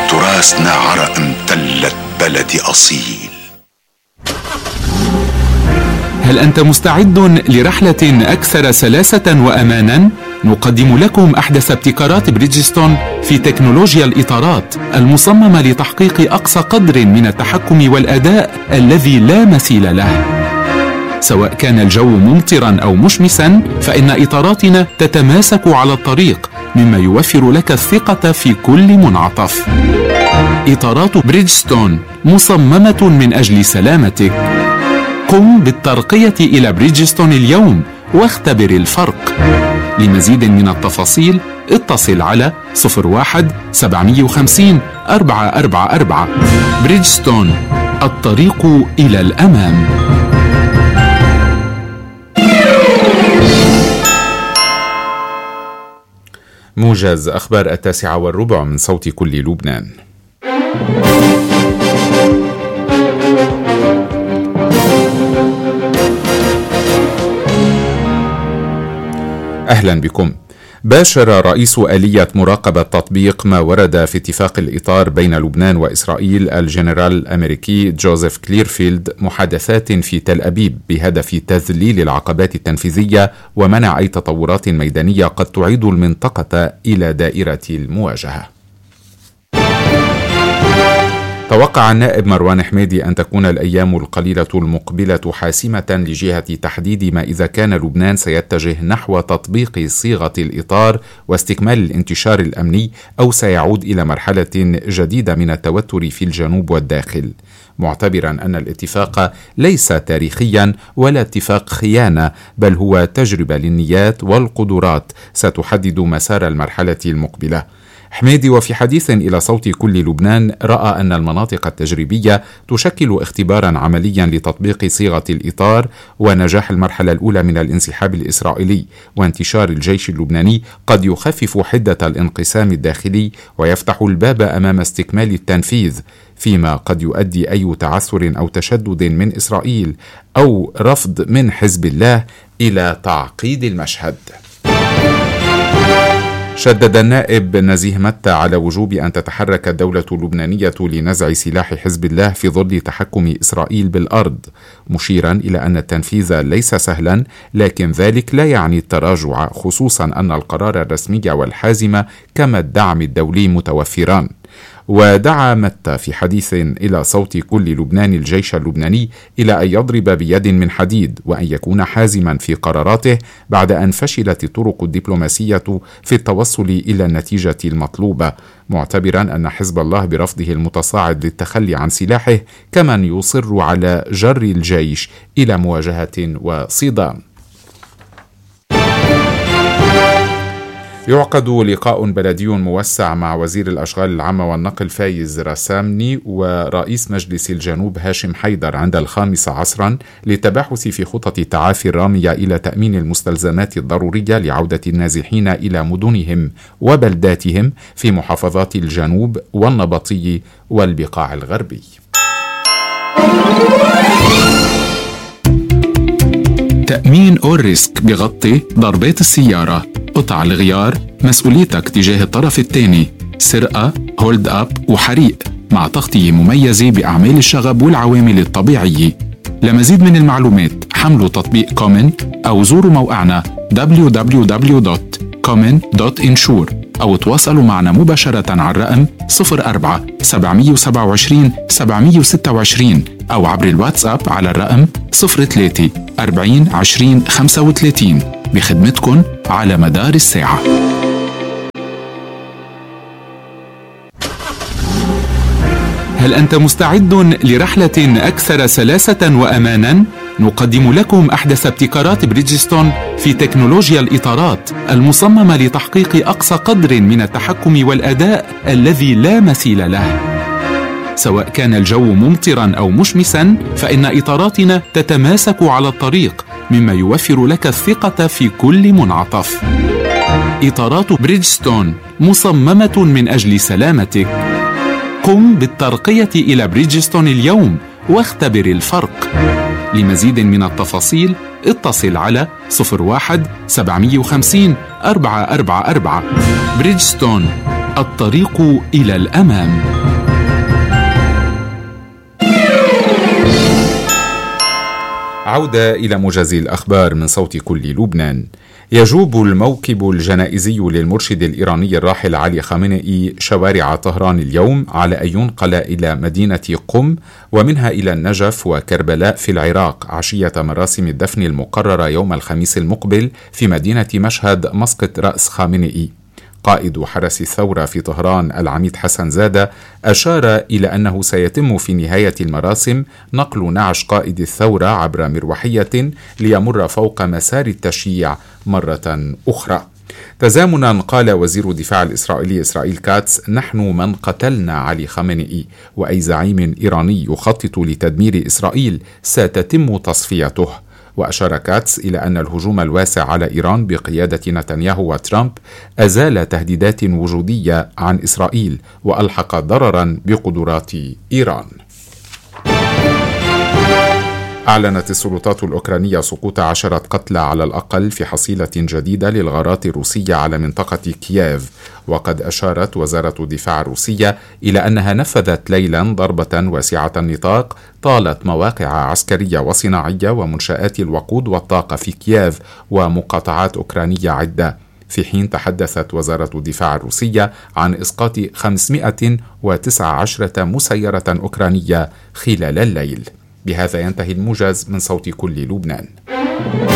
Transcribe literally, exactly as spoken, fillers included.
تراثنا عرق امتلت بلدي أصيل. هل أنت مستعد لرحلة أكثر سلاسة وأمانا؟ نقدم لكم أحدث ابتكارات بريدجستون في تكنولوجيا الإطارات المصممة لتحقيق أقصى قدر من التحكم والأداء الذي لا مثيل له. سواء كان الجو ممطرا أو مشمسا، فإن إطاراتنا تتماسك على الطريق، مما يوفر لك الثقة في كل منعطف. إطارات بريدجستون مصممة من أجل سلامتك. قم بالترقية إلى بريدجستون اليوم واختبر الفرق. لمزيد من التفاصيل اتصل على صفر واحد سبعمية وخمسين أربعة أربعة أربعة. بريدجستون، الطريق إلى الأمام. موجز أخبار التاسعة والربع من صوت كل لبنان. أهلا بكم. باشر رئيس آلية مراقبة تطبيق ما ورد في اتفاق الإطار بين لبنان وإسرائيل الجنرال الأمريكي جوزيف كليرفيلد محادثات في تل أبيب بهدف تذليل العقبات التنفيذية ومنع أي تطورات ميدانية قد تعيد المنطقة إلى دائرة المواجهة. توقع النائب مروان حميدي أن تكون الأيام القليلة المقبلة حاسمة لجهة تحديد ما إذا كان لبنان سيتجه نحو تطبيق صيغة الإطار واستكمال الانتشار الأمني، أو سيعود إلى مرحلة جديدة من التوتر في الجنوب والداخل، معتبرا أن الاتفاق ليس تاريخيا ولا اتفاق خيانة، بل هو تجربة للنيات والقدرات ستحدد مسار المرحلة المقبلة. حميدي وفي حديث إلى صوت كل لبنان رأى أن المناطق التجريبية تشكل اختبارا عمليا لتطبيق صيغة الإطار ونجاح المرحلة الأولى من الانسحاب الإسرائيلي، وانتشار الجيش اللبناني قد يخفف حدة الانقسام الداخلي ويفتح الباب أمام استكمال التنفيذ، فيما قد يؤدي أي تعثر أو تشدد من إسرائيل أو رفض من حزب الله إلى تعقيد المشهد. شدد النائب نزيه متى على وجوب أن تتحرك الدولة اللبنانية لنزع سلاح حزب الله في ظل تحكم إسرائيل بالأرض، مشيرا إلى أن التنفيذ ليس سهلا، لكن ذلك لا يعني التراجع، خصوصا أن القرار الرسمي والحازم كما الدعم الدولي متوفران. ودعا متى في حديث إلى صوت كل لبنان الجيش اللبناني إلى أن يضرب بيد من حديد وأن يكون حازما في قراراته بعد أن فشلت الطرق الدبلوماسية في التوصل إلى النتيجة المطلوبة، معتبرا أن حزب الله برفضه المتصاعد للتخلي عن سلاحه كمن يصر على جر الجيش إلى مواجهة وصدام. يعقد لقاء بلدي موسع مع وزير الأشغال العامة والنقل فايز رسامني ورئيس مجلس الجنوب هاشم حيدر عند الخامسة عصرا للتباحث في خطط التعافي الرامية إلى تأمين المستلزمات الضرورية لعودة النازحين إلى مدنهم وبلداتهم في محافظات الجنوب والنبطي والبقاع الغربي. تأمين أول ريسك بغطي ضربات السيارة، قطع الغيار، مسؤوليتك تجاه الطرف الثاني، سرقة، هولد أب وحريق، مع تغطية مميزة بأعمال الشغب والعوامل الطبيعية. لمزيد من المعلومات حملوا تطبيق كومن أو زوروا موقعنا دبليو دبليو دبليو دوت كومن دوت انشور أو تواصلوا معنا مباشرة على الرقم صفر أربعة سبعمية وسبعة وعشرين سبعمية وستة وعشرين أو عبر الواتساب على الرقم صفر ثلاثة أربعين عشرين خمسة وثلاثين، بخدمتكم على مدار الساعة. هل أنت مستعد لرحلة أكثر سلاسة وأمانا؟ نقدم لكم أحدث ابتكارات بريدجستون في تكنولوجيا الإطارات المصممة لتحقيق أقصى قدر من التحكم والأداء الذي لا مثيل له. سواء كان الجو ممطرا أو مشمسا، فإن إطاراتنا تتماسك على الطريق، مما يوفر لك الثقة في كل منعطف. إطارات بريدجستون مصممة من أجل سلامتك. قم بالترقية إلى بريدجستون اليوم واختبر الفرق. لمزيد من التفاصيل اتصل على صفر واحد سبعمية وخمسين أربعة أربعة أربعة. بريدجستون، الطريق إلى الأمام. عودة إلى موجز الأخبار من صوت كل لبنان. يجوب الموكب الجنائزي للمرشد الإيراني الراحل علي خامنئي شوارع طهران اليوم على أن ينقل إلى مدينة قم ومنها إلى النجف وكربلاء في العراق عشية مراسم الدفن المقررة يوم الخميس المقبل في مدينة مشهد مسقط رأس خامنئي. قائد حرس الثورة في طهران العميد حسن زادة أشار إلى أنه سيتم في نهاية المراسم نقل نعش قائد الثورة عبر مروحية ليمر فوق مسار التشييع مرة أخرى. تزامنا قال وزير الدفاع الإسرائيلي إسرائيل كاتس: نحن من قتلنا علي خامنئي، وأي زعيم إيراني يخطط لتدمير إسرائيل ستتم تصفيته. وأشار كاتس إلى أن الهجوم الواسع على إيران بقيادة نتنياهو وترامب أزال تهديدات وجودية عن إسرائيل وألحق ضررا بقدرات إيران. أعلنت السلطات الأوكرانية سقوط عشرة قتلى على الأقل في حصيلة جديدة للغارات الروسية على منطقة كييف. وقد أشارت وزارة الدفاع الروسية إلى أنها نفذت ليلا ضربة واسعة النطاق طالت مواقع عسكرية وصناعية ومنشآت الوقود والطاقة في كييف ومقاطعات أوكرانية عدة، في حين تحدثت وزارة الدفاع الروسية عن إسقاط خمسمائة وتسعة عشر مسيرة أوكرانية خلال الليل. بهذا ينتهي الموجز من صوت كل لبنان.